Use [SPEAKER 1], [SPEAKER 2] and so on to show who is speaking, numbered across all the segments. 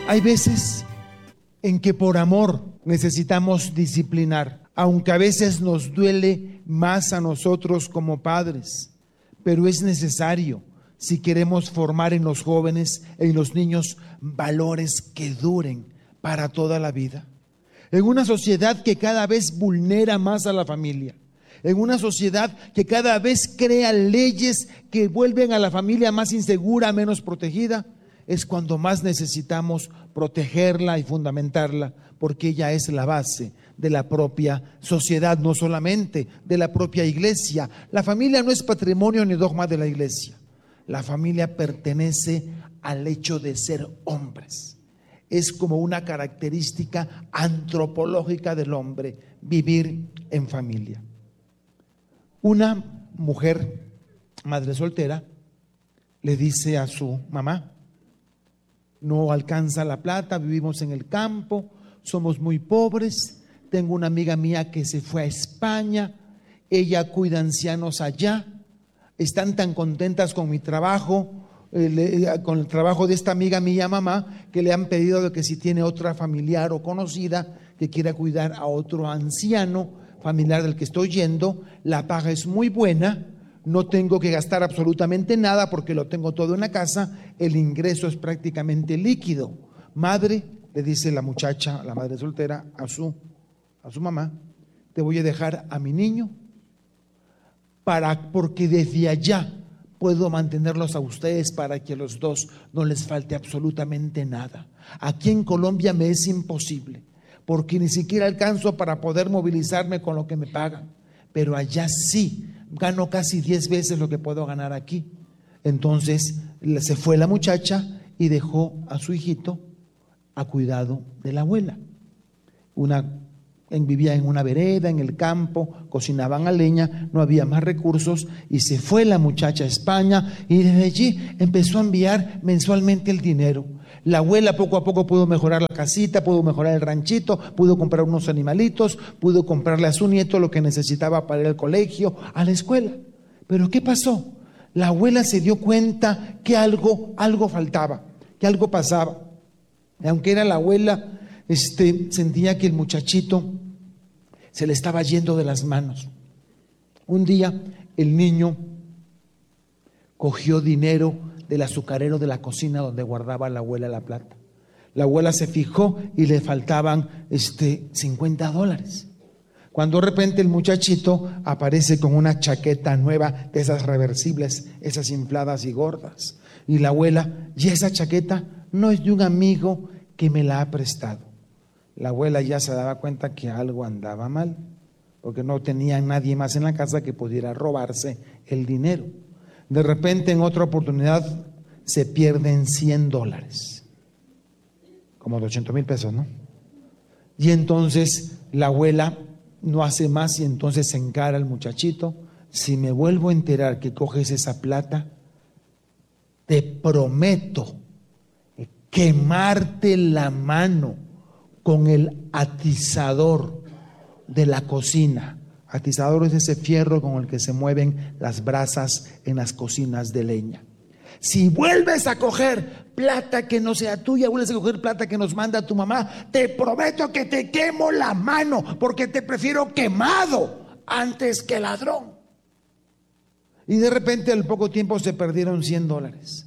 [SPEAKER 1] Hay veces en que por amor necesitamos disciplinar, aunque a veces nos duele más a nosotros como padres, pero es necesario si queremos formar en los jóvenes, en los niños, valores que duren para toda la vida. En una sociedad que cada vez vulnera más a la familia, en una sociedad que cada vez crea leyes que vuelven a la familia más insegura, menos protegida, es cuando más necesitamos protegerla y fundamentarla, porque ella es la base de la propia sociedad, no solamente de la propia iglesia. La familia no es patrimonio ni dogma de la iglesia. La familia pertenece al hecho de ser hombres. Es como una característica antropológica del hombre, vivir en familia. Una mujer, madre soltera, le dice a su mamá: no alcanza la plata, vivimos en el campo, somos muy pobres, tengo una amiga mía que se fue a España, ella cuida ancianos allá, están tan contentas con mi trabajo, con el trabajo de esta amiga mía, mamá, que le han pedido de que si tiene otra familiar o conocida que quiera cuidar a otro anciano familiar del que estoy yendo, la paga es muy buena, no tengo que gastar absolutamente nada porque lo tengo todo en la casa, el ingreso es prácticamente líquido. Madre, le dice la muchacha, la madre soltera, a su mamá: te voy a dejar a mi niño porque desde allá puedo mantenerlos a ustedes para que a los dos no les falte absolutamente nada. Aquí en Colombia me es imposible, porque ni siquiera alcanzo para poder movilizarme con lo que me pagan, pero allá sí, gano casi 10 veces lo que puedo ganar aquí. Entonces se fue la muchacha y dejó a su hijito a cuidado de la abuela. Vivía en una vereda, en el campo, cocinaban a leña, no había más recursos, y se fue la muchacha a España y desde allí empezó a enviar mensualmente el dinero. La abuela poco a poco pudo mejorar la casita, pudo mejorar el ranchito, pudo comprar unos animalitos, pudo comprarle a su nieto lo que necesitaba para ir al colegio, a la escuela. Pero ¿qué pasó? La abuela se dio cuenta que algo faltaba, que algo pasaba. Y aunque era la abuela, sentía que el muchachito se le estaba yendo de las manos. Un día el niño cogió dinero del azucarero de la cocina donde guardaba la abuela la plata. La abuela se fijó y le faltaban $50. Cuando de repente el muchachito aparece con una chaqueta nueva, de esas reversibles, esas infladas y gordas, y la abuela: y esa chaqueta no es de un amigo que me la ha prestado. La abuela ya se daba cuenta que algo andaba mal, porque no tenía nadie más en la casa que pudiera robarse el dinero. De repente, en otra oportunidad, se pierden $100, como de 800,000 pesos, ¿no? Y entonces la abuela no hace más y entonces se encara al muchachito: si me vuelvo a enterar que coges esa plata, te prometo quemarte la mano con el atizador de la cocina. Atizador es ese fierro con el que se mueven las brasas en las cocinas de leña. Si vuelves a coger plata que no sea tuya, vuelves a coger plata que nos manda tu mamá, te prometo que te quemo la mano, porque te prefiero quemado antes que ladrón. Y de repente al poco tiempo se perdieron $100.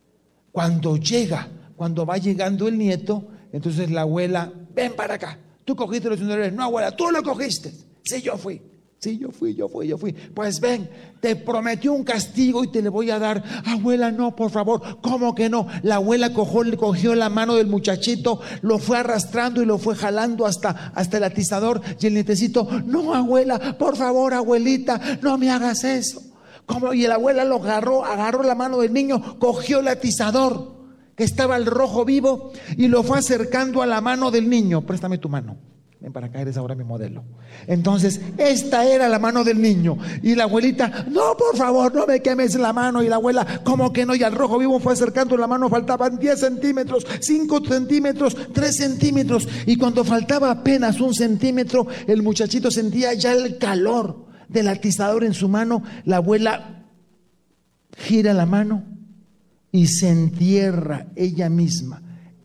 [SPEAKER 1] Cuando va llegando el nieto, entonces la abuela: ven para acá, tú cogiste los $100. No, abuela, tú lo cogiste. Sí, yo fui. Pues ven, te prometió un castigo y te le voy a dar. Abuela, no, por favor. ¿Cómo que no? La abuela cogió la mano del muchachito, lo fue arrastrando y lo fue jalando hasta el atizador. Y el nietecito: no, abuela, por favor, abuelita, no me hagas eso. ¿Cómo? Y la abuela lo agarró la mano del niño, cogió el atizador que estaba al rojo vivo y lo fue acercando a la mano del niño. Préstame tu mano, ven para acá, eres ahora mi modelo. Entonces esta era la mano del niño y la abuelita: no, por favor, no me quemes la mano. Y la abuela: ¿cómo que no? Y al rojo vivo fue acercando la mano, faltaban 10 centímetros, 5 centímetros, 3 centímetros, y cuando faltaba apenas 1 centímetro, el muchachito sentía ya el calor del atizador en su mano. La abuela gira la mano y se entierra ella misma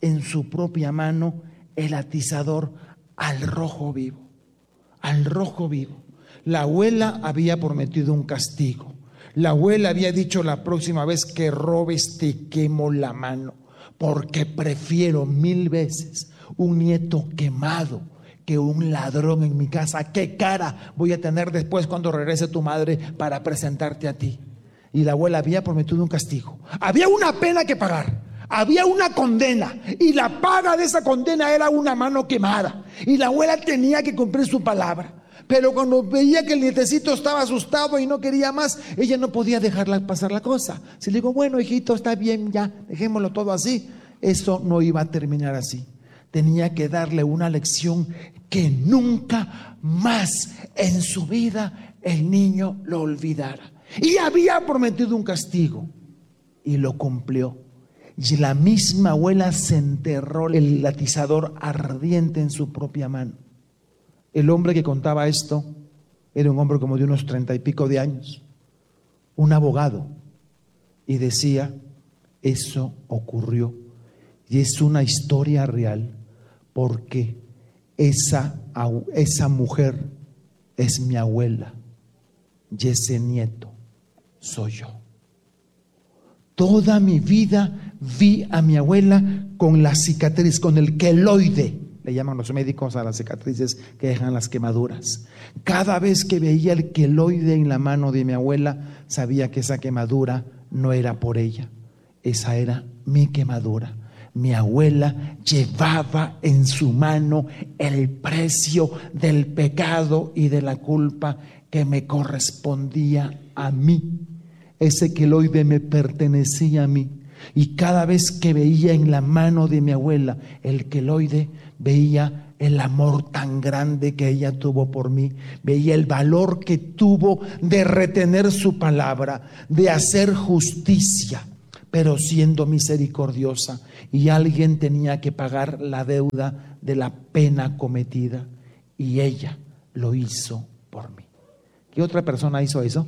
[SPEAKER 1] en su propia mano el atizador al rojo vivo, al rojo vivo. La abuela había prometido un castigo. La abuela había dicho: la próxima vez que robes te quemo la mano, porque prefiero 1000 veces un nieto quemado que un ladrón en mi casa. ¿Qué cara voy a tener después cuando regrese tu madre para presentarte a ti? Y la abuela había prometido un castigo. Había una pena que pagar, había una condena, y la paga de esa condena era una mano quemada. Y la abuela tenía que cumplir su palabra. Pero cuando veía que el nietecito estaba asustado y no quería más, ella no podía dejarla pasar la cosa. Si le digo: bueno, hijito, está bien, ya, dejémoslo todo así, eso no iba a terminar así. Tenía que darle una lección que nunca más en su vida el niño lo olvidara. Y había prometido un castigo y lo cumplió. Y la misma abuela se enterró el atizador ardiente en su propia mano. El hombre que contaba esto era un hombre como de unos 30 y pico de años, un abogado, y decía: eso ocurrió. Y es una historia real, porque esa mujer es mi abuela y ese nieto soy yo. Toda mi vida vi a mi abuela con la cicatriz, con el queloide. Le llaman los médicos a las cicatrices que dejan las quemaduras. Cada vez que veía el queloide en la mano de mi abuela, sabía que esa quemadura no era por ella. Esa era mi quemadura. Mi abuela llevaba en su mano el precio del pecado y de la culpa que me correspondía a mí. Ese queloide me pertenecía a mí. Y cada vez que veía en la mano de mi abuela el queloide, veía el amor tan grande que ella tuvo por mí, veía el valor que tuvo de retener su palabra, de hacer justicia, pero siendo misericordiosa. Y alguien tenía que pagar la deuda de la pena cometida, y ella lo hizo por mí. ¿Qué otra persona hizo eso?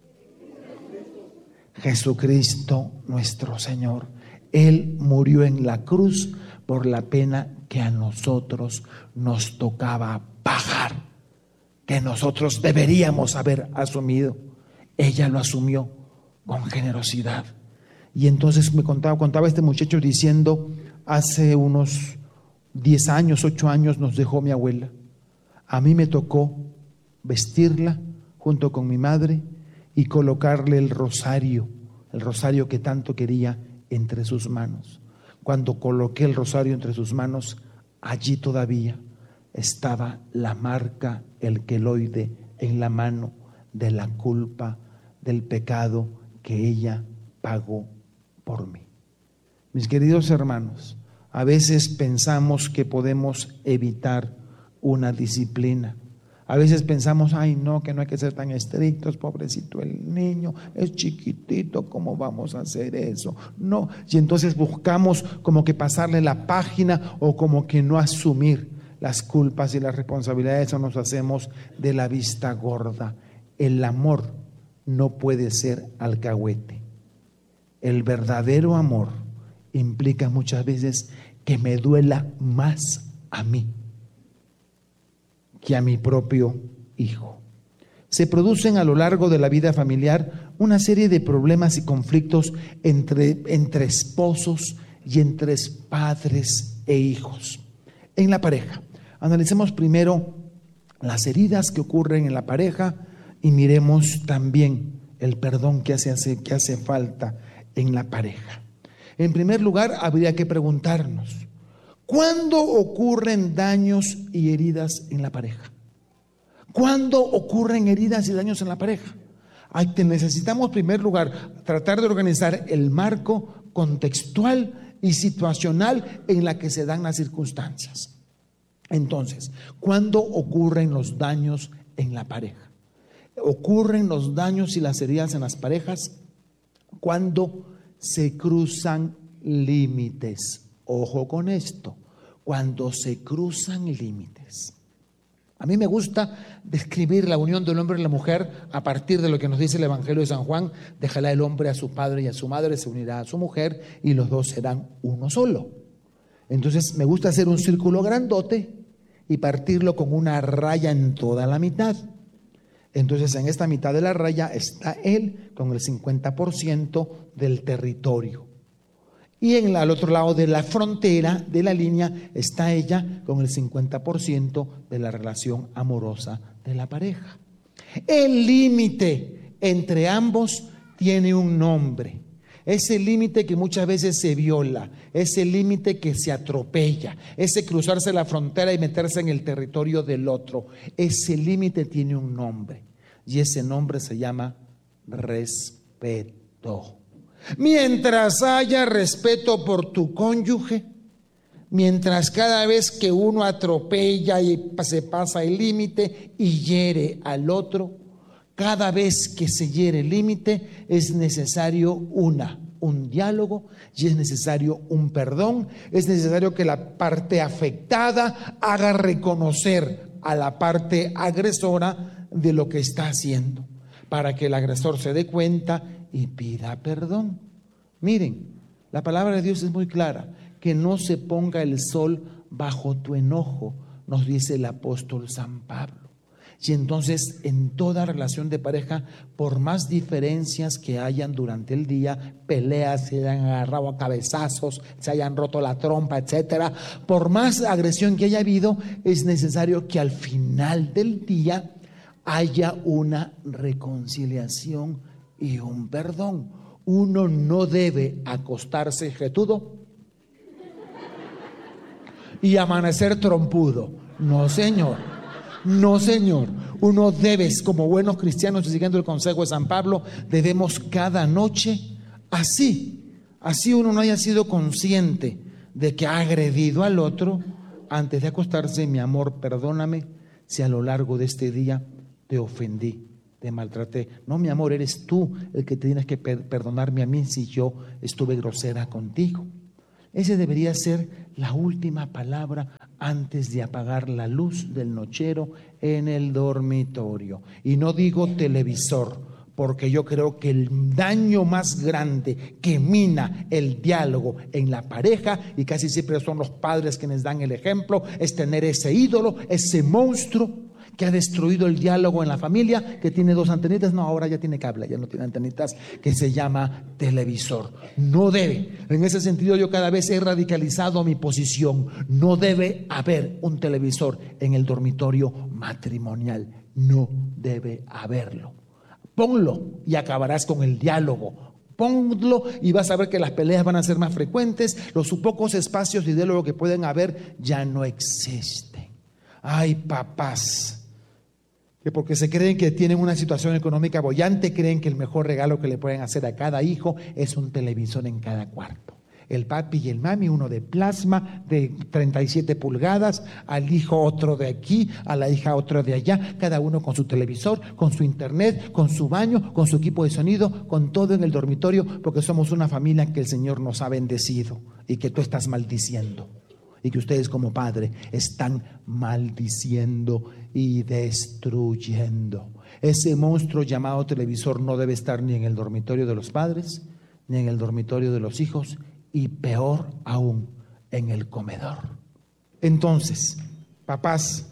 [SPEAKER 1] Jesucristo nuestro Señor. Él murió en la cruz por la pena que a nosotros nos tocaba pagar, que nosotros deberíamos haber asumido. Ella lo asumió con generosidad. Y entonces me contaba este muchacho diciendo: hace unos 10 años, 8 años nos dejó mi abuela. A mí me tocó vestirla junto con mi madre y colocarle el rosario que tanto quería, entre sus manos. Cuando coloqué el rosario entre sus manos, allí todavía estaba la marca, el queloide en la mano de la culpa, del pecado que ella pagó por mí. Mis queridos hermanos, a veces pensamos que podemos evitar una disciplina. A veces pensamos: ay no, que no hay que ser tan estrictos, pobrecito el niño, es chiquitito, ¿cómo vamos a hacer eso? No, y entonces buscamos como que pasarle la página, o como que no asumir las culpas y las responsabilidades, o nos hacemos de la vista gorda. El amor no puede ser alcahuete. El verdadero amor implica muchas veces que me duela más a mí que a mi propio hijo. Se producen a lo largo de la vida familiar una serie de problemas y conflictos entre esposos y entre padres e hijos. En la pareja, analicemos primero las heridas que ocurren en la pareja y miremos también el perdón que hace falta en la pareja. En primer lugar, habría que preguntarnos: ¿cuándo ocurren daños y heridas en la pareja? ¿Cuándo ocurren heridas y daños en la pareja? Necesitamos, en primer lugar, tratar de organizar el marco contextual y situacional en la que se dan las circunstancias. Entonces, ¿cuándo ocurren los daños en la pareja? Ocurren los daños y las heridas en las parejas cuando se cruzan límites. Ojo con esto: cuando se cruzan límites. A mí me gusta describir la unión del hombre y la mujer a partir de lo que nos dice el Evangelio de San Juan: dejará el hombre a su padre y a su madre, se unirá a su mujer y los dos serán uno solo. Entonces me gusta hacer un círculo grandote y partirlo con una raya en toda la mitad. Entonces en esta mitad de la raya está él con el 50% del territorio. Y al otro lado de la frontera de la línea está ella con el 50% de la relación amorosa de la pareja. El límite entre ambos tiene un nombre. Ese límite que muchas veces se viola, ese límite que se atropella, ese cruzarse la frontera y meterse en el territorio del otro, ese límite tiene un nombre y ese nombre se llama respeto. Mientras haya respeto por tu cónyuge, mientras cada vez que uno atropella y se pasa el límite y hiere al otro, cada vez que se hiere el límite es necesario un diálogo y es necesario un perdón. Es necesario que la parte afectada haga reconocer a la parte agresora de lo que está haciendo, para que el agresor se dé cuenta y pida perdón. Miren, la palabra de Dios es muy clara: que no se ponga el sol bajo tu enojo, nos dice el apóstol San Pablo. Y entonces en toda relación de pareja, por más diferencias que hayan durante el día, peleas, se hayan agarrado a cabezazos, se hayan roto la trompa, etcétera, por más agresión que haya habido, es necesario que al final del día haya una reconciliación y un perdón. Uno no debe acostarse jetudo y amanecer trompudo. No, señor. No, señor. Uno debe, como buenos cristianos, siguiendo el consejo de San Pablo, debemos cada noche, así uno no haya sido consciente de que ha agredido al otro, antes de acostarse: mi amor, perdóname si a lo largo de este día te ofendí, te maltraté. No, mi amor, eres tú el que tienes que perdonarme a mí si yo estuve grosera contigo. Ese debería ser la última palabra antes de apagar la luz del nochero en el dormitorio. Y no digo televisor, porque yo creo que el daño más grande que mina el diálogo en la pareja, y casi siempre son los padres quienes dan el ejemplo, es tener ese ídolo, ese monstruo que ha destruido el diálogo en la familia, que tiene 2 antenitas, no, ahora ya tiene cable, ya no tiene antenitas, que se llama televisor. No debe, en ese sentido yo cada vez he radicalizado mi posición, no debe haber un televisor en el dormitorio matrimonial, no debe haberlo. Ponlo y acabarás con el diálogo. Ponlo y vas a ver que las peleas van a ser más frecuentes, los pocos espacios de diálogo que pueden haber ya no existen. Ay, papás, que porque se creen que tienen una situación económica boyante, creen que el mejor regalo que le pueden hacer a cada hijo es un televisor en cada cuarto. El papi y el mami, uno de plasma de 37 pulgadas, al hijo otro de aquí, a la hija otro de allá, cada uno con su televisor, con su internet, con su baño, con su equipo de sonido, con todo en el dormitorio, porque somos una familia que el Señor nos ha bendecido y que tú estás maldiciendo. Y que ustedes como padre están maldiciendo y destruyendo. Ese monstruo llamado televisor no debe estar ni en el dormitorio de los padres, ni en el dormitorio de los hijos, y peor aún, en el comedor. Entonces, papás,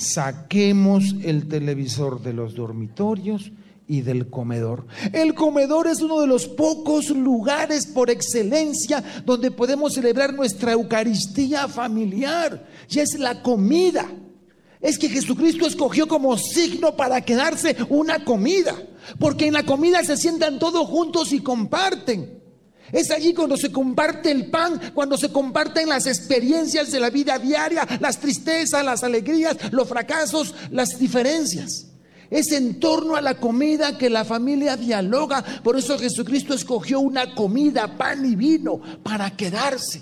[SPEAKER 1] saquemos el televisor de los dormitorios y del comedor. El comedor es uno de los pocos lugares por excelencia donde podemos celebrar nuestra Eucaristía familiar, y es la comida. Es que Jesucristo escogió como signo para quedarse una comida, porque en la comida se sientan todos juntos y comparten. Es allí cuando se comparte el pan, cuando se comparten las experiencias de la vida diaria, las tristezas, las alegrías, los fracasos, las diferencias. Es en torno a la comida que la familia dialoga. Por eso Jesucristo escogió una comida, pan y vino, para quedarse.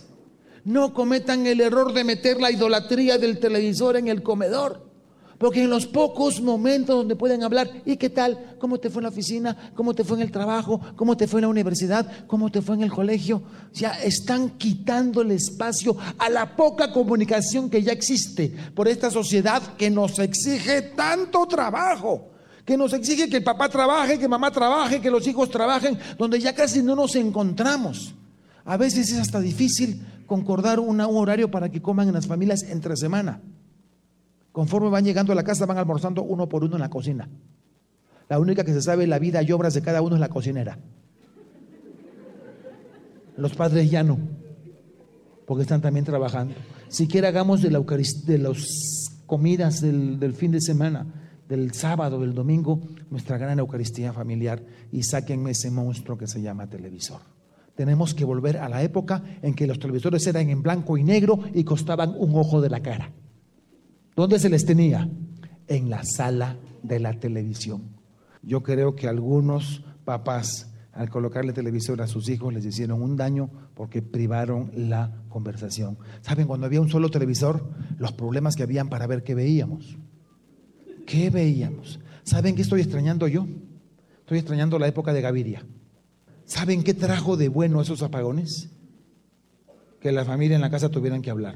[SPEAKER 1] No cometan el error de meter la idolatría del televisor en el comedor, porque en los pocos momentos donde pueden hablar: ¿y qué tal? ¿Cómo te fue en la oficina? ¿Cómo te fue en el trabajo? ¿Cómo te fue en la universidad? ¿Cómo te fue en el colegio? Ya están quitando el espacio a la poca comunicación que ya existe por esta sociedad que nos exige tanto trabajo, que nos exige que el papá trabaje, que mamá trabaje, que los hijos trabajen, donde ya casi no nos encontramos. A veces es hasta difícil concordar un horario para que coman en las familias entre semana. Conforme van llegando a la casa, van almorzando uno por uno en la cocina. La única que se sabe la vida y obras de cada uno es la cocinera. Los padres ya no, porque están también trabajando. Siquiera hagamos de las comidas del fin de semana, del sábado, del domingo, nuestra gran Eucaristía familiar, y sáquenme ese monstruo que se llama televisor. Tenemos que volver a la época en que los televisores eran en blanco y negro y costaban un ojo de la cara. ¿Dónde se les tenía? En la sala de la televisión. Yo creo que algunos papás, al colocarle televisor a sus hijos, les hicieron un daño porque privaron la conversación. ¿Saben? Cuando había un solo televisor, los problemas que habían para ver qué veíamos. ¿Qué veíamos? ¿Saben qué estoy extrañando yo? Estoy extrañando la época de Gaviria. ¿Saben qué trajo de bueno esos apagones? Que la familia en la casa tuvieran que hablar.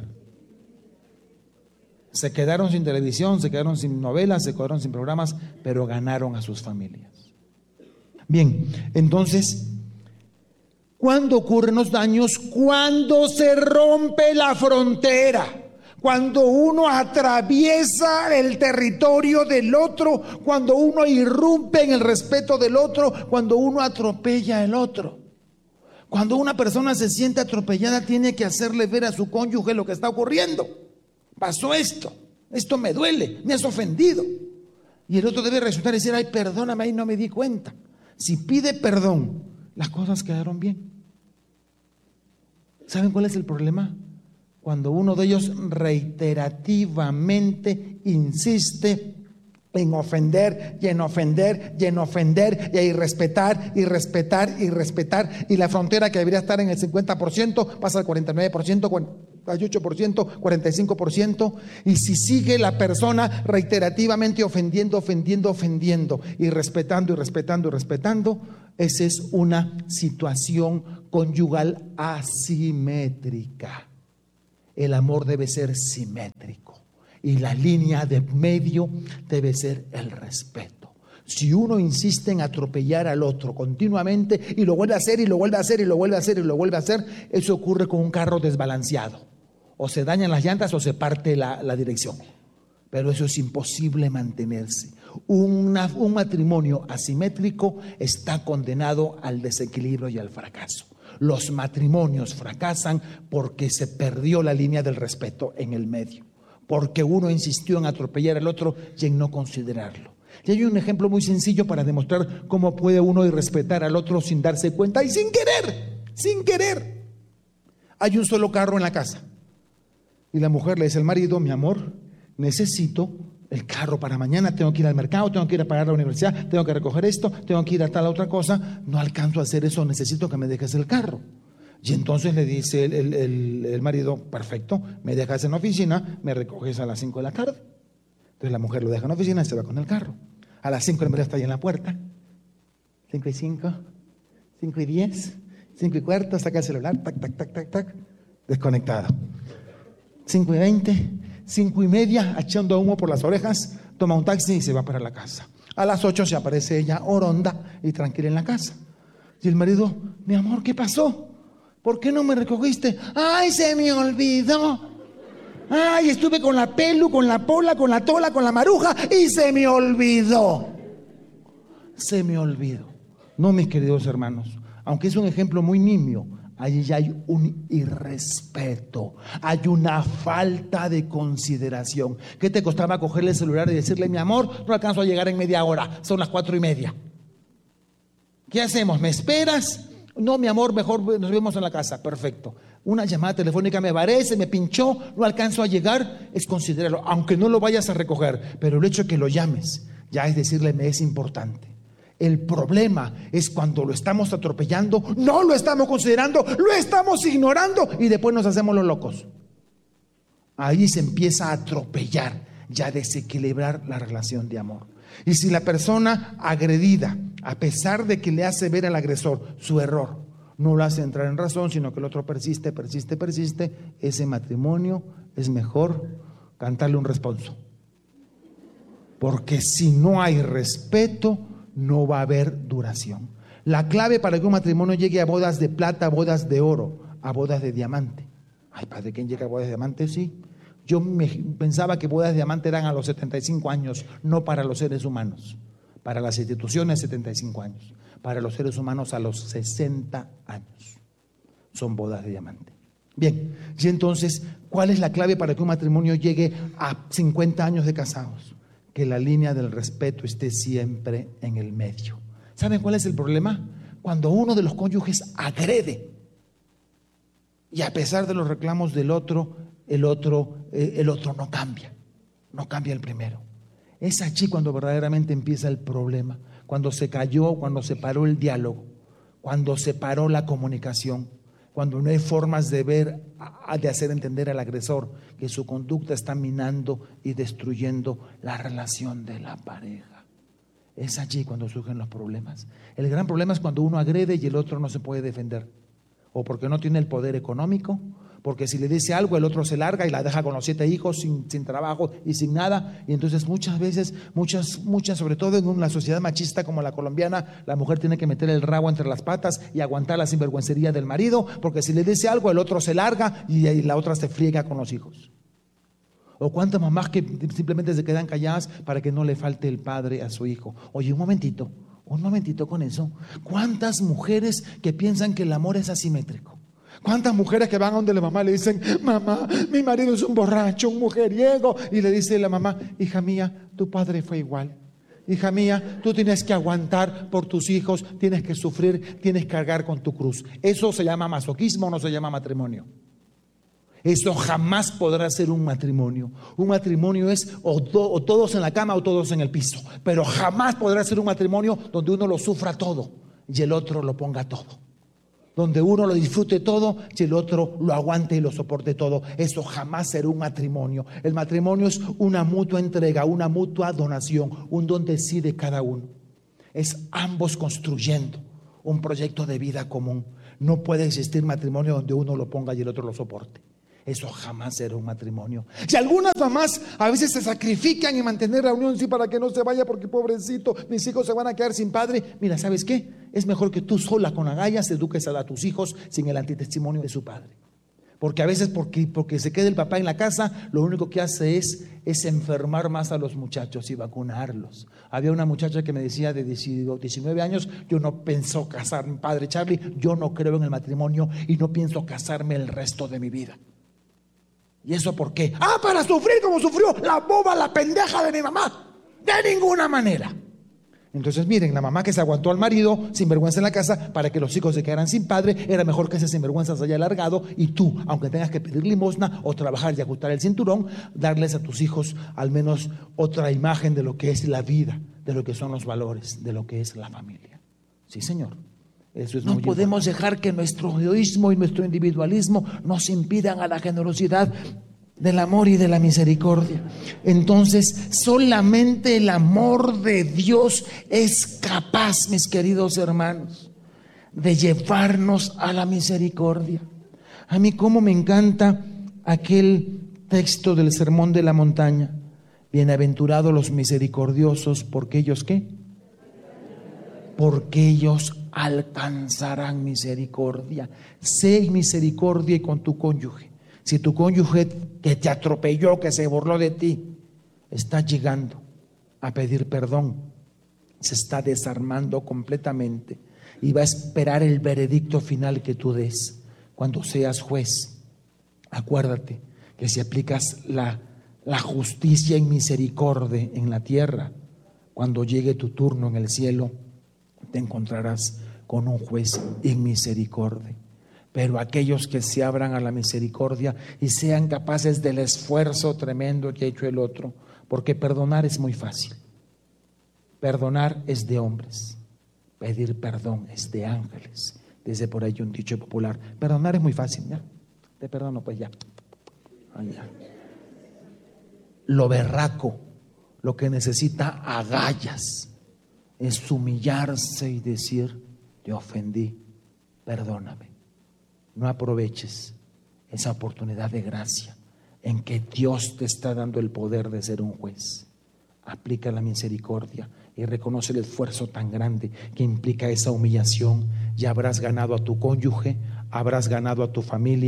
[SPEAKER 1] Se quedaron sin televisión, se quedaron sin novelas, se quedaron sin programas, pero ganaron a sus familias. Bien, entonces, ¿cuándo ocurren los daños? Cuando se rompe la frontera. Cuando uno atraviesa el territorio del otro, cuando uno irrumpe en el respeto del otro, cuando uno atropella al otro. Cuando una persona se siente atropellada, tiene que hacerle ver a su cónyuge lo que está ocurriendo. Pasó esto me duele, me has ofendido. Y el otro debe reaccionar y decir, ay, perdóname, ahí no me di cuenta. Si pide perdón, las cosas quedaron bien. ¿Saben cuál es el problema? Cuando uno de ellos reiterativamente insiste en ofender y en ofender y en ofender y a irrespetar y respetar y respetar, y la frontera que debería estar en el 50% pasa al 49%, 48%, 45%, y si sigue la persona reiterativamente ofendiendo y respetando y respetando y respetando, esa es una situación conyugal asimétrica. El amor debe ser simétrico y la línea de medio debe ser el respeto. Si uno insiste en atropellar al otro continuamente y lo vuelve a hacer y lo vuelve a hacer y lo vuelve a hacer y lo vuelve a hacer, eso ocurre con un carro desbalanceado. O se dañan las llantas o se parte la dirección. Pero eso es imposible mantenerse. Un matrimonio asimétrico está condenado al desequilibrio y al fracaso. Los matrimonios fracasan porque se perdió la línea del respeto en el medio, porque uno insistió en atropellar al otro y en no considerarlo. Y hay un ejemplo muy sencillo para demostrar cómo puede uno irrespetar al otro sin darse cuenta y sin querer. Hay un solo carro en la casa y la mujer le dice al marido, mi amor, necesito el carro para mañana, tengo que ir al mercado, tengo que ir a pagar la universidad, tengo que recoger esto, tengo que ir a tal otra cosa, no alcanzo a hacer eso, necesito que me dejes el carro. Y entonces le dice el marido, perfecto, me dejas en la oficina, me recoges a las 5 de la tarde. Entonces la mujer lo deja en la oficina y se va con el carro. A las 5 el marido está ahí en la puerta, 5:05, 5:10, 5:15, saca el celular, tac, tac, tac, tac, tac, desconectado. 5:20, 5:30, echando humo por las orejas, toma un taxi y se va para la casa. A las 8 se aparece ella oronda y tranquila en la casa. Y el marido, mi amor, ¿qué pasó? ¿Por qué no me recogiste? Ay, se me olvidó. Ay, estuve con la pelu, con la pola, con la tola, con la maruja y se me olvidó. Se me olvidó. No, mis queridos hermanos, aunque es un ejemplo muy nimio, allí ya hay un irrespeto, hay una falta de consideración. ¿Qué te costaba cogerle el celular y decirle, mi amor, no alcanzo a llegar en media hora, son las 4:30? ¿Qué hacemos? ¿Me esperas? No, mi amor, mejor nos vemos en la casa. Perfecto. Una llamada telefónica me parece, me pinchó, no alcanzo a llegar, es considerarlo, aunque no lo vayas a recoger, pero el hecho de que lo llames, ya es decirle, me es importante. El problema es cuando lo estamos atropellando, no lo estamos considerando, lo estamos ignorando y después nos hacemos los locos. Ahí se empieza a atropellar, ya a desequilibrar la relación de amor. Y si la persona agredida, a pesar de que le hace ver al agresor su error, no lo hace entrar en razón, sino que el otro persiste, ese matrimonio es mejor cantarle un responso. Porque si no hay respeto, no va a haber duración. La clave para que un matrimonio llegue a bodas de plata, a bodas de oro, a bodas de diamante, Ay, padre, ¿quién llega a bodas de diamante? Sí. Pensaba que bodas de diamante eran a los 75 años, no para los seres humanos. Para las instituciones 75 años, para los seres humanos a los 60 años son bodas de diamante. Bien, y entonces, ¿cuál es la clave para que un matrimonio llegue a 50 años de casados? Que la línea del respeto esté siempre en el medio. ¿Saben cuál es el problema? Cuando uno de los cónyuges agrede y a pesar de los reclamos del otro, el otro no cambia el primero. Es allí cuando verdaderamente empieza el problema, cuando se cayó, cuando se paró el diálogo, cuando se paró la comunicación, cuando no hay formas de hacer entender al agresor que su conducta está minando y destruyendo la relación de la pareja. Es allí cuando surgen los problemas. El gran problema es cuando uno agrede y el otro no se puede defender, o porque no tiene el poder económico, porque si le dice algo el otro se larga y la deja con los 7 hijos sin trabajo y sin nada. Y entonces muchas veces, sobre todo en una sociedad machista como la colombiana, la mujer tiene que meter el rabo entre las patas y aguantar la sinvergüencería del marido, porque si le dice algo el otro se larga y la otra se friega con los hijos. O cuántas mamás que simplemente se quedan calladas para que no le falte el padre a su hijo. Oye, un momentito con eso. ¿Cuántas mujeres que piensan que el amor es asimétrico? ¿Cuántas mujeres que van a donde la mamá le dicen: mamá, mi marido es un borracho, un mujeriego? Y le dice la mamá: hija mía, tu padre fue igual. Hija mía, tú tienes que aguantar por tus hijos, tienes que sufrir, tienes que cargar con tu cruz. ¿Eso se llama masoquismo o no se llama matrimonio? Eso jamás podrá ser un matrimonio. Un matrimonio es o todos en la cama o todos en el piso. Pero jamás podrá ser un matrimonio donde uno lo sufra todo y el otro lo ponga todo. Donde uno lo disfrute todo y el otro lo aguante y lo soporte todo. Eso jamás será un matrimonio. El matrimonio es una mutua entrega, una mutua donación, un don de sí de cada uno. Es ambos construyendo un proyecto de vida común. No puede existir matrimonio donde uno lo ponga y el otro lo soporte. Eso jamás será un matrimonio. Y algunas mamás a veces se sacrifican en mantener la unión, sí, para que no se vaya, porque pobrecito, mis hijos se van a quedar sin padre. Mira, ¿sabes qué? Es mejor que tú sola con agallas eduques a tus hijos sin el antitestimonio de su padre. Porque a veces porque se queda el papá en la casa, lo único que hace es enfermar más a los muchachos y vacunarlos. Había una muchacha que me decía de 19 años: yo no pienso casarme, padre Charlie, yo no creo en el matrimonio y no pienso casarme el resto de mi vida. ¿Y eso por qué? Para sufrir como sufrió la boba, la pendeja de mi mamá. De ninguna manera. Entonces miren, la mamá que se aguantó al marido sin vergüenza en la casa para que los hijos se quedaran sin padre, era mejor que ese sinvergüenza se haya alargado, y tú, aunque tengas que pedir limosna o trabajar y ajustar el cinturón, darles a tus hijos al menos otra imagen de lo que es la vida, de lo que son los valores, de lo que es la familia. Sí, señor. Eso es no podemos dejar que nuestro egoísmo y nuestro individualismo nos impidan a la generosidad del amor y de la misericordia. Entonces, solamente el amor de Dios es capaz, mis queridos hermanos, de llevarnos a la misericordia. A mí cómo me encanta aquel texto del Sermón de la Montaña: bienaventurados los misericordiosos, porque ellos ¿qué? Porque ellos alcanzarán misericordia. Sé misericordia con tu cónyuge. Si tu cónyuge que te atropelló, que se burló de ti, está llegando a pedir perdón, se está desarmando completamente y va a esperar el veredicto final que tú des. Cuando seas juez, acuérdate que si aplicas la justicia y misericordia en la tierra, cuando llegue tu turno en el cielo, te encontrarás con un juez en misericordia. Pero aquellos que se abran a la misericordia y sean capaces del esfuerzo tremendo que ha hecho el otro, porque perdonar es muy fácil. Perdonar es de hombres, pedir perdón es de ángeles. Dice por ahí un dicho popular: perdonar es muy fácil, ¿ya? Te perdono, pues ya. Ya. Lo berraco, lo que necesita agallas, es humillarse y decir: te ofendí, perdóname. No aproveches esa oportunidad de gracia en que Dios te está dando el poder de ser un juez. Aplica la misericordia y reconoce el esfuerzo tan grande que implica esa humillación. Ya habrás ganado a tu cónyuge, habrás ganado a tu familia,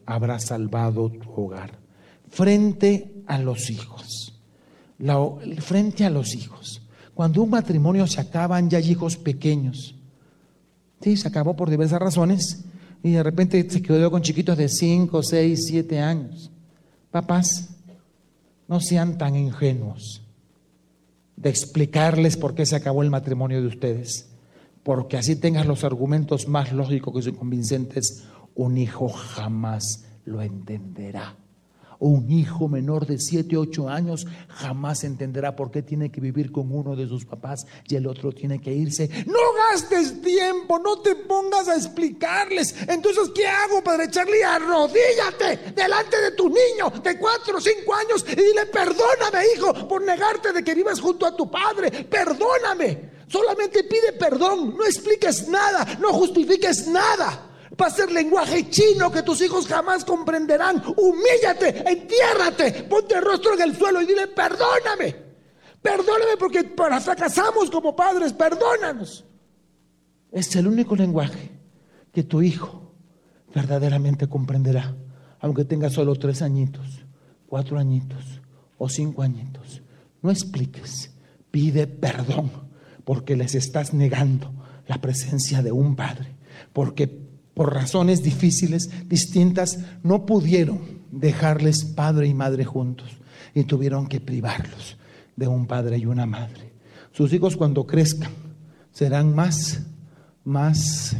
[SPEAKER 1] habrá salvado tu hogar. Frente a los hijos. Frente a los hijos. Cuando un matrimonio se acaban, ya hay hijos pequeños. Sí, se acabó por diversas razones y de repente se quedó con chiquitos de 5, 6, 7 años. Papás, no sean tan ingenuos de explicarles por qué se acabó el matrimonio de ustedes, porque así tengas los argumentos más lógicos y convincentes, un hijo jamás lo entenderá. Un hijo menor de 7, 8 años jamás entenderá por qué tiene que vivir con uno de sus papás y el otro tiene que irse. No gastes tiempo, no te pongas a explicarles. Entonces, ¿qué hago, Padre Charlie? Arrodíllate delante de tu niño de 4 o 5 años y dile: perdóname, hijo, por negarte de que vivas junto a tu padre. Perdóname. Solamente pide perdón. No expliques nada, no justifiques nada. Va a ser lenguaje chino que tus hijos jamás comprenderán. Humíllate, entiérrate, ponte el rostro en el suelo y dile: perdóname. Perdóname porque fracasamos como padres, perdónanos. Es el único lenguaje que tu hijo verdaderamente comprenderá, aunque tenga solo 3 añitos, 4 añitos o 5 añitos. No expliques, pide perdón, porque les estás negando la presencia de un padre, porque por razones difíciles, distintas, no pudieron dejarles padre y madre juntos y tuvieron que privarlos de un padre y una madre. Sus hijos, cuando crezcan, serán menos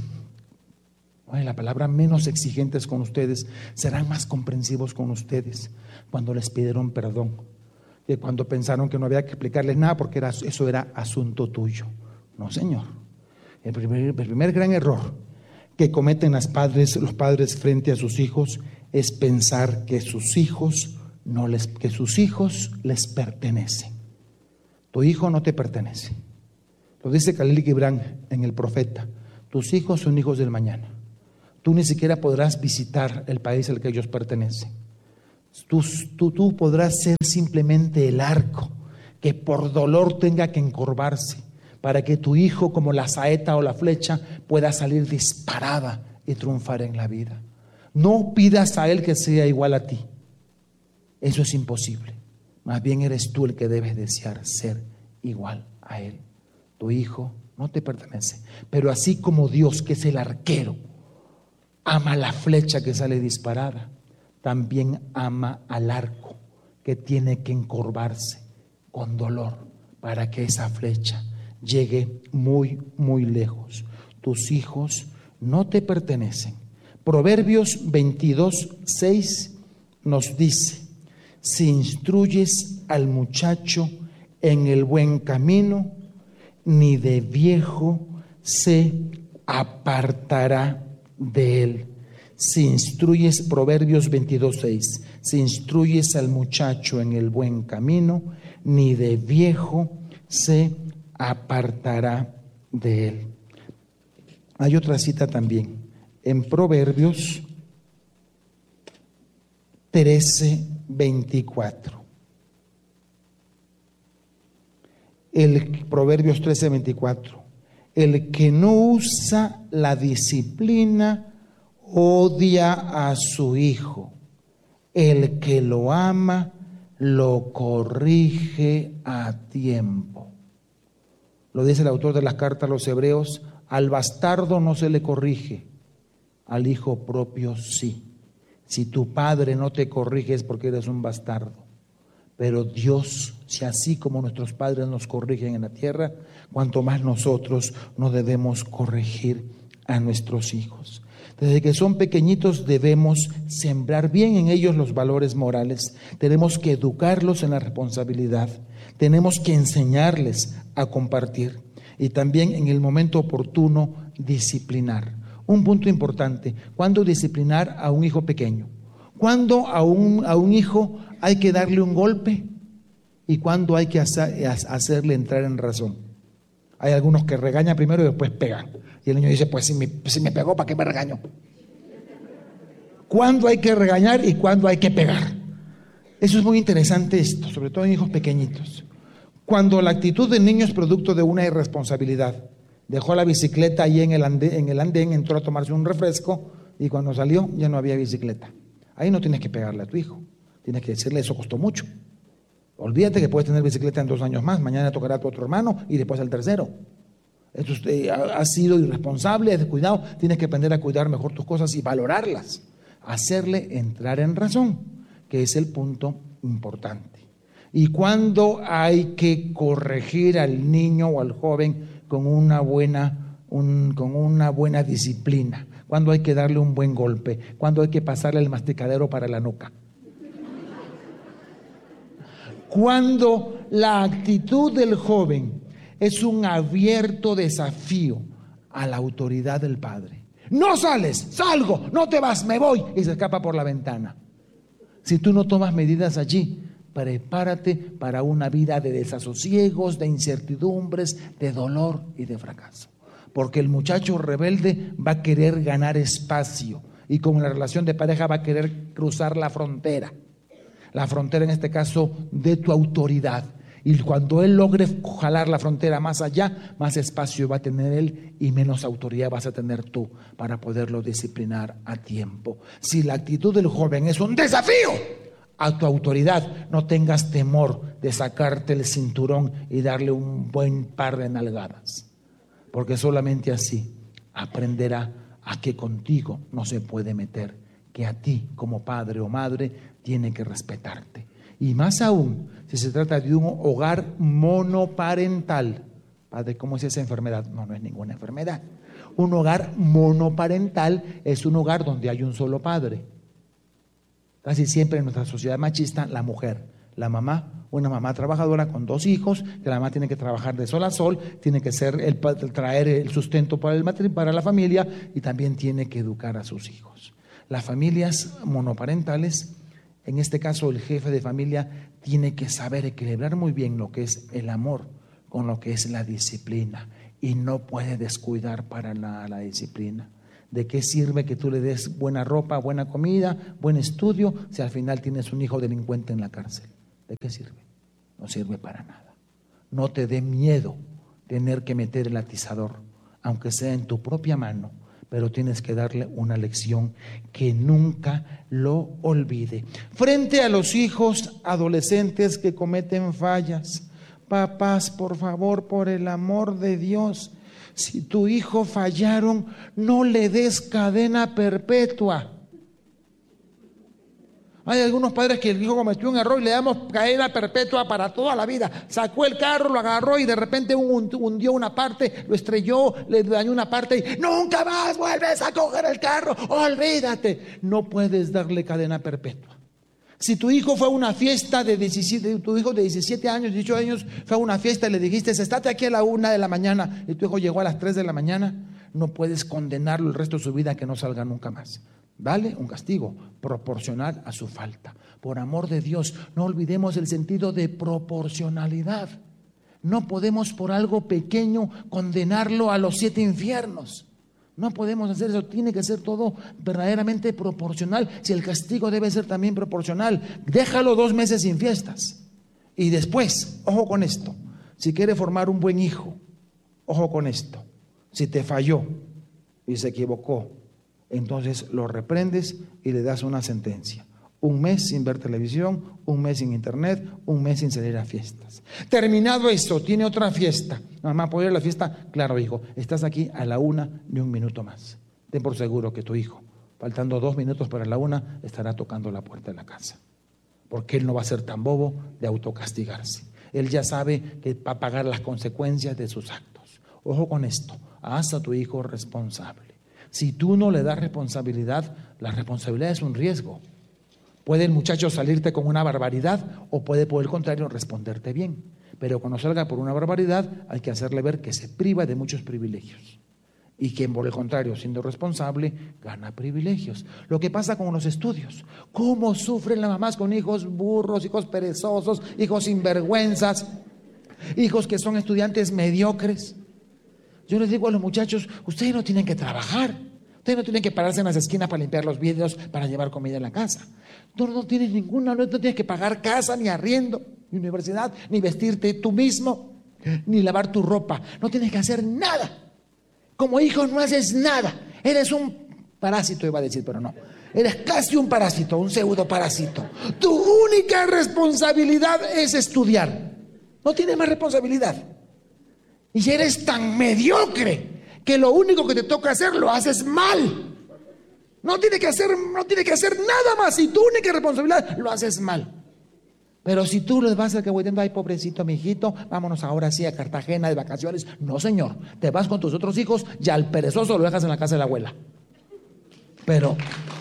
[SPEAKER 1] exigentes con ustedes, serán más comprensivos con ustedes cuando les pidieron perdón, que cuando pensaron que no había que explicarles nada porque eso era asunto tuyo. No, señor. El primer gran error que cometen los padres frente a sus hijos es pensar que sus hijos les pertenecen. Tu hijo no te pertenece. Lo dice Khalil Gibran en El Profeta: tus hijos son hijos del mañana. Tú ni siquiera podrás visitar el país al que ellos pertenecen. Tú podrás ser simplemente el arco que por dolor tenga que encorvarse, para que tu hijo, como la saeta o la flecha, pueda salir disparada y triunfar en la vida. No pidas a él que sea igual a ti. Eso es imposible. Más bien eres tú el que debes desear ser igual a él. Tu hijo no te pertenece. Pero así como Dios, que es el arquero, ama la flecha que sale disparada, también ama al arco que tiene que encorvarse con dolor para que esa flecha llegue muy, muy lejos. Tus hijos no te pertenecen. Proverbios 22:6 nos dice: si instruyes al muchacho en el buen camino, ni de viejo se apartará de él. Si instruyes, Proverbios 22:6, si instruyes al muchacho en el buen camino, ni de viejo se apartará de él. Hay otra cita también en Proverbios 13:24. Proverbios 13:24. El que no usa la disciplina odia a su hijo. El que lo ama lo corrige a tiempo. Lo dice el autor de las cartas a los Hebreos: al bastardo no se le corrige, al hijo propio sí. Si tu padre no te corrige es porque eres un bastardo. Pero Dios, si así como nuestros padres nos corrigen en la tierra, cuanto más nosotros no debemos corregir a nuestros hijos. Desde que son pequeñitos debemos sembrar bien en ellos los valores morales. Tenemos que educarlos en la responsabilidad. Tenemos que enseñarles a compartir y también en el momento oportuno disciplinar. Un punto importante: ¿cuándo disciplinar a un hijo pequeño? ¿Cuándo a un hijo hay que darle un golpe? ¿Y cuándo hay que hacerle entrar en razón? Hay algunos que regañan primero y después pegan. Y el niño dice: pues si me pegó, ¿para qué me regañó? ¿Cuándo hay que regañar y cuándo hay que pegar? Eso es muy interesante esto, sobre todo en hijos pequeñitos. Cuando la actitud del niño es producto de una irresponsabilidad. Dejó la bicicleta ahí en el andén, entró a tomarse un refresco y cuando salió ya no había bicicleta. Ahí no tienes que pegarle a tu hijo. Tienes que decirle, eso costó mucho. Olvídate que puedes tener bicicleta en 2 años más. Mañana tocará a tu otro hermano y después al tercero. Esto has sido irresponsable, has descuidado. Tienes que aprender a cuidar mejor tus cosas y valorarlas. Hacerle entrar en razón, que es el punto importante. Y cuando hay que corregir al niño o al joven con una buena disciplina, cuando hay que darle un buen golpe, cuando hay que pasarle el masticadero para la nuca. Cuando la actitud del joven es un abierto desafío a la autoridad del padre. No sales, salgo, no te vas, me voy, y se escapa por la ventana. Si tú no tomas medidas allí, prepárate para una vida de desasosiegos, de incertidumbres, de dolor y de fracaso. Porque el muchacho rebelde va a querer ganar espacio y con la relación de pareja va a querer cruzar la frontera. La frontera en este caso de tu autoridad. Y cuando él logre jalar la frontera más allá, más espacio va a tener él y menos autoridad vas a tener tú para poderlo disciplinar a tiempo. Si la actitud del joven es un desafío a tu autoridad, no tengas temor de sacarte el cinturón y darle un buen par de nalgadas. Porque solamente así aprenderá a que contigo no se puede meter, que a ti como padre o madre tiene que respetarte. Y más aún, si se trata de un hogar monoparental. Padre, ¿cómo es esa enfermedad? No, no es ninguna enfermedad. Un hogar monoparental es un hogar donde hay un solo padre. Casi siempre en nuestra sociedad machista, la mujer, la mamá, una mamá trabajadora con 2 hijos, que la mamá tiene que trabajar de sol a sol, tiene que traer el sustento para la familia y también tiene que educar a sus hijos. Las familias monoparentales, en este caso el jefe de familia tiene que saber equilibrar muy bien lo que es el amor con lo que es la disciplina y no puede descuidar para nada la disciplina. ¿De qué sirve que tú le des buena ropa, buena comida, buen estudio si al final tienes un hijo delincuente en la cárcel? ¿De qué sirve? No sirve para nada. No te dé miedo tener que meter el atizador, aunque sea en tu propia mano, pero tienes que darle una lección que nunca lo olvide. Frente a los hijos adolescentes que cometen fallas, papás, por favor, por el amor de Dios, si tu hijo fallaron, no le des cadena perpetua. Hay algunos padres que el hijo cometió un error y le damos cadena perpetua para toda la vida. Sacó el carro, lo agarró y de repente hundió una parte, lo estrelló, le dañó una parte y nunca más vuelves a coger el carro, olvídate. No puedes darle cadena perpetua. Si tu hijo fue a una fiesta tu hijo de 17 años, 18 años, fue a una fiesta y le dijiste, estate aquí a la 1 de la mañana y tu hijo llegó a las 3 de la mañana, no puedes condenarlo el resto de su vida a que no salga nunca más. Dale un castigo proporcional a su falta. Por amor de Dios, no olvidemos el sentido de proporcionalidad. No podemos por algo pequeño condenarlo a los 7 infiernos. No podemos hacer eso, tiene que ser todo verdaderamente proporcional. Si el castigo debe ser también proporcional, déjalo 2 meses sin fiestas. Y después, ojo con esto, si quiere formar un buen hijo, ojo con esto, si te falló y se equivocó, entonces lo reprendes y le das una sentencia. 1 mes sin ver televisión, 1 mes sin internet, 1 mes sin salir a fiestas. Terminado esto, tiene otra fiesta. Mamá, ¿puedo ir a la fiesta? Claro, hijo, estás aquí a la 1 ni 1 minuto más. Ten por seguro que tu hijo, faltando 2 minutos para la 1, estará tocando la puerta de la casa. Porque él no va a ser tan bobo de autocastigarse. Él ya sabe que va a pagar las consecuencias de sus actos. Ojo con esto, haz a tu hijo responsable. Si tú no le das responsabilidad, la responsabilidad es un riesgo. Puede el muchacho salirte con una barbaridad o puede, por el contrario, responderte bien. Pero cuando salga por una barbaridad, hay que hacerle ver que se priva de muchos privilegios. Y que, por el contrario, siendo responsable, gana privilegios. Lo que pasa con los estudios. ¿Cómo sufren las mamás con hijos burros, hijos perezosos, hijos sinvergüenzas, hijos que son estudiantes mediocres? Yo les digo a los muchachos, ustedes no tienen que trabajar. Ustedes no tienen que pararse en las esquinas para limpiar los vidrios, para llevar comida en la casa. Tú no tienes no tienes que pagar casa, ni arriendo, ni universidad, ni vestirte tú mismo, ni lavar tu ropa. No tienes que hacer nada. Como hijo no haces nada. Eres un Parásito iba a decir, pero no. Eres casi un parásito, un pseudoparásito. Tu única responsabilidad es estudiar. No tienes más responsabilidad. Y eres tan mediocre que lo único que te toca hacer lo haces mal. No tiene que hacer nada más. Y tu única responsabilidad lo haces mal. Pero si tú les vas a que voy diciendo, ay, pobrecito mi hijito, vámonos ahora sí a Cartagena de vacaciones. No, señor, te vas con tus otros hijos y al perezoso lo dejas en la casa de la abuela. Pero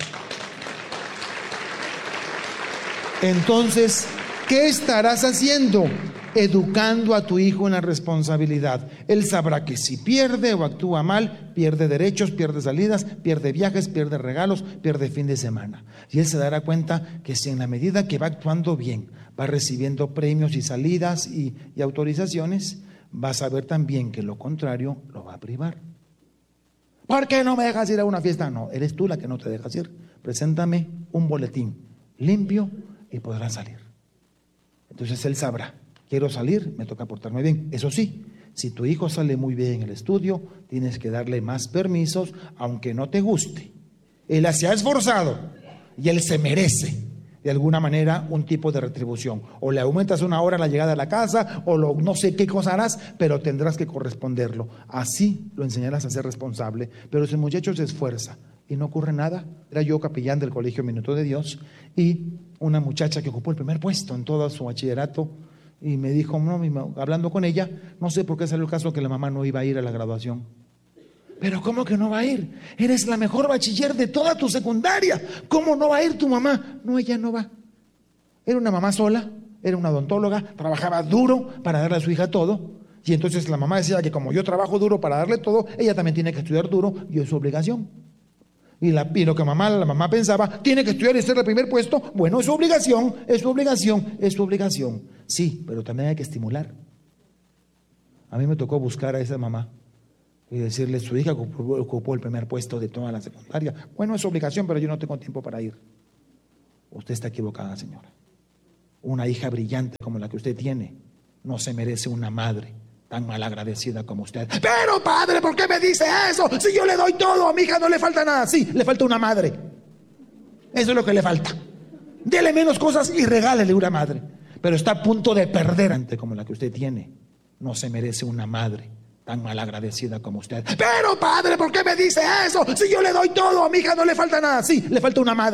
[SPEAKER 1] entonces, ¿qué estarás haciendo? Educando a tu hijo en la responsabilidad. Él sabrá que si pierde o actúa mal, pierde derechos, pierde salidas, pierde viajes, pierde regalos, pierde fin de semana. Y él se dará cuenta que si en la medida que va actuando bien, va recibiendo premios y salidas y autorizaciones, va a saber también que lo contrario lo va a privar. ¿Por qué no me dejas ir a una fiesta? No, eres tú la que no te dejas ir. Preséntame un boletín limpio y podrás salir. Entonces él sabrá, quiero salir, me toca portarme bien. Eso sí, si tu hijo sale muy bien en el estudio, tienes que darle más permisos, aunque no te guste. Él se ha esforzado y él se merece de alguna manera un tipo de retribución. O le aumentas una hora la llegada a la casa, o no sé qué cosa harás, pero tendrás que corresponderlo. Así lo enseñarás a ser responsable. Pero si el muchacho se esfuerza y no ocurre nada. Era yo capellán del Colegio Minuto de Dios, y una muchacha que ocupó el primer puesto en todo su bachillerato, y me dijo, no, hablando con ella, no sé por qué salió el caso que la mamá no iba a ir a la graduación. Pero ¿cómo que no va a ir? Eres la mejor bachiller de toda tu secundaria. ¿Cómo no va a ir tu mamá? No, ella no va. Era una mamá sola, era una odontóloga, trabajaba duro para darle a su hija todo. Y entonces la mamá decía que como yo trabajo duro para darle todo, ella también tiene que estudiar duro y es su obligación. Y lo que la mamá pensaba, tiene que estudiar y ser el primer puesto. Bueno, es su obligación, es su obligación, es su obligación. Sí, pero también hay que estimular. A mí me tocó buscar a esa mamá y decirle, su hija ocupó el primer puesto de toda la secundaria. Bueno, es su obligación, pero yo no tengo tiempo para ir. Usted está equivocada, señora. Una hija brillante como la que usted tiene no se merece una madre tan malagradecida como usted. Pero padre, ¿por qué me dice eso? Si yo le doy todo, a mi hija no le falta nada. Sí, le falta una madre. Eso es lo que le falta. Dele menos cosas y regálele una madre. Pero está a punto de perder como la que usted tiene. No se merece una madre tan malagradecida como usted. Pero padre, ¿por qué me dice eso? Si yo le doy todo, a mi hija no le falta nada. Sí, le falta una madre.